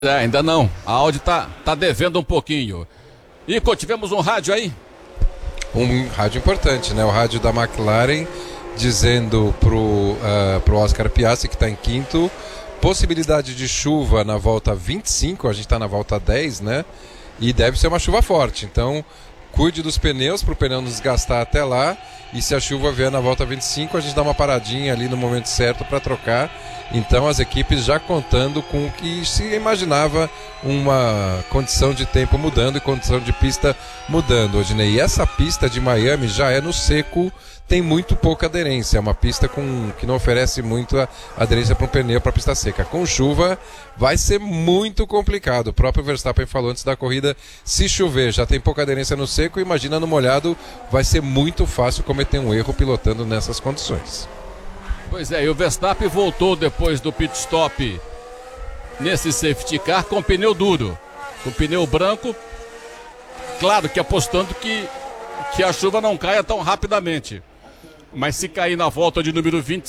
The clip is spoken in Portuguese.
Ainda não. A Audi tá devendo um pouquinho. Ico, tivemos um rádio aí? Um rádio importante, né? O rádio da McLaren dizendo pro Oscar Piastri, que está em quinto, possibilidade de chuva na volta 25, a gente está na volta 10, né? E deve ser uma chuva forte. Então, cuide dos pneus para o pneu não desgastar até lá. E se a chuva vier na volta 25, a gente dá uma paradinha ali no momento certo para trocar. Então as equipes já contando com o que se imaginava, uma condição de tempo mudando e condição de pista mudando, Odinei. E essa pista de Miami já é no seco, tem muito pouca aderência. É uma pista que não oferece muito aderência para um pneu para pista seca. Com chuva vai ser muito complicado. O próprio Verstappen falou antes da corrida, se chover já tem pouca aderência no seco, imagina no molhado, vai ser muito fácil cometer um erro pilotando nessas condições. Pois é, e o Verstappen voltou depois do pit stop nesse safety car com pneu duro, com pneu branco, claro que apostando que a chuva não caia tão rapidamente, mas se cair na volta de número 20